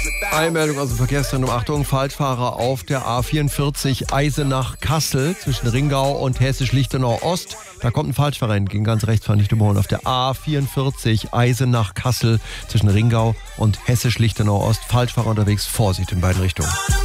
Eilmeldung aus dem Verkehrszentrum. Achtung, Falschfahrer auf der A44 Eisenach-Kassel zwischen Ringau und Hessisch-Lichtenau-Ost. Da kommt ein Falschfahrer entgegen, ganz rechts fahren, nicht überholen. Auf der A44 Eisenach-Kassel zwischen Ringau und Hessisch-Lichtenau-Ost. Falschfahrer unterwegs, Vorsicht in beiden Richtungen.